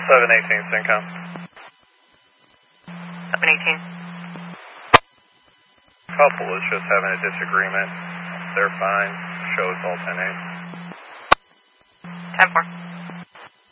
718 Syncom. 718. Couple is just having a disagreement. They're fine. Shows all 10-8. 10-4.